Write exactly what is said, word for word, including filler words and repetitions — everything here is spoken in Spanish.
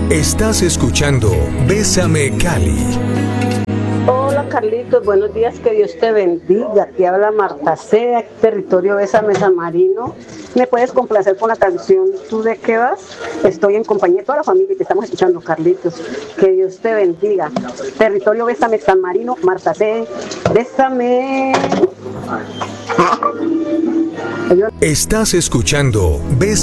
Estás escuchando Bésame Cali. Hola Carlitos, buenos días, que Dios te bendiga. Te habla Marta C, territorio Bésame San Marino. ¿Me puedes complacer con la canción ¿Tú de qué vas? Estoy en compañía de toda la familia y te estamos escuchando, Carlitos. Que Dios te bendiga. Territorio Bésame San Marino, Marta C. Bésame. Estás escuchando Bésame